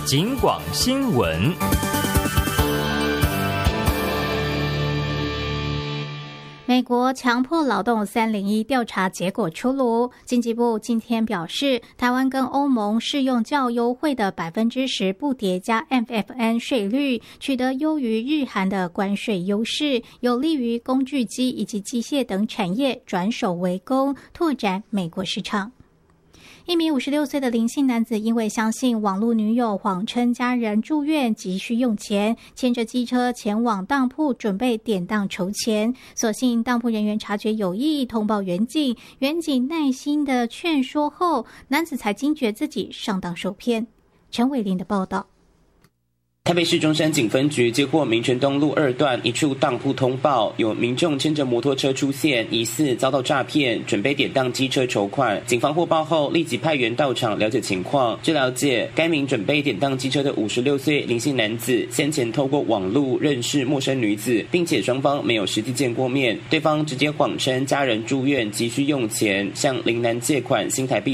警广新闻。 美国强迫劳动301调查结果出炉，经济部今天表示，台湾跟欧盟适用较优惠的 10% 不叠加 MFN 税率，取得优于日韩的关税优势，有利于工具机以及机械等产业转手为攻，拓展美国市场。一名56岁的林姓男子因为相信网络女友谎称家人住院急需用钱，牵着机车前往当铺准备典当筹钱，所幸当铺人员察觉有异，通报员警，员警耐心的劝说后，男子才惊觉自己上当受骗。陈伟林的报道。 台北市中山警分局接获民权东路2段一处当铺通报，有民众牵着摩托车出现，疑似遭到诈骗，准备典当机车筹款。警方获报后，立即派员到场了解情况。据了解，该名准备典当机车的56岁林姓男子，先前透过网路认识陌生女子，并且双方没有实际见过面，对方直接谎称家人住院急需用钱，向林男借款新台币